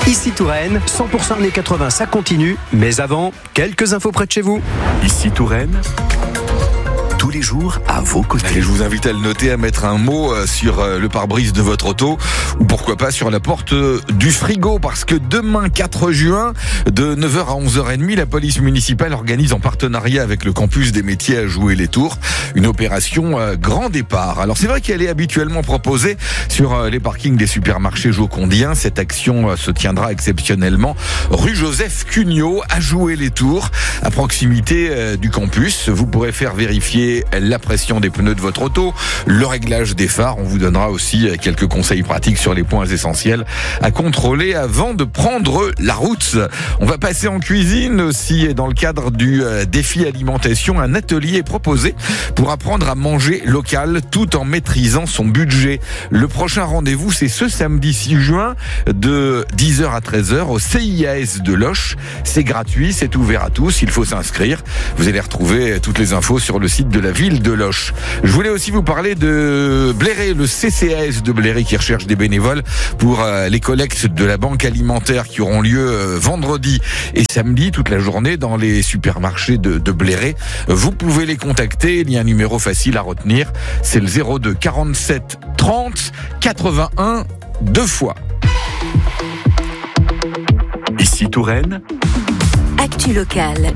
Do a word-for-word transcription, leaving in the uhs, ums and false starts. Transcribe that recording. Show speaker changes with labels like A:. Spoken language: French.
A: Ici Touraine, cent pour cent années quatre-vingts, ça continue. Mais avant, quelques infos près de chez vous.
B: Ici Touraine, tous les jours à vos côtés.
C: Allez, je vous invite à le noter, à mettre un mot sur le pare-brise de votre auto ou pourquoi pas sur la porte du frigo, parce que demain quatre juin, de neuf heures à onze heures trente, la police municipale organise en partenariat avec le campus des métiers à Joué-les-Tours une opération grand départ. Alors c'est vrai qu'elle est habituellement proposée sur les parkings des supermarchés jocondiens. Cette action se tiendra exceptionnellement rue Joseph Cugnot à Joué-les-Tours, à proximité du campus. Vous pourrez faire vérifier la pression des pneus de votre auto, le réglage des phares. On vous donnera aussi quelques conseils pratiques sur les points essentiels à contrôler avant de prendre la route. On va passer en cuisine aussi. Dans le cadre du défi alimentation, un atelier est proposé pour apprendre à manger local tout en maîtrisant son budget. Le prochain rendez-vous, c'est ce samedi six juin de dix heures à treize heures au C I A S de Loches. C'est gratuit, c'est ouvert à tous, il faut s'inscrire. Vous allez retrouver toutes les infos sur le site de la ville de Loches. Je voulais aussi vous parler de Bléré, le C C A S de Bléré qui recherche des bénévoles pour euh, les collectes de la banque alimentaire qui auront lieu euh, vendredi et samedi toute la journée dans les supermarchés de, de Bléré. Vous pouvez les contacter, il y a un numéro facile à retenir, c'est le zéro deux quarante-sept trente quatre-vingt-un deux fois.
B: Ici Touraine,
D: Actu locale.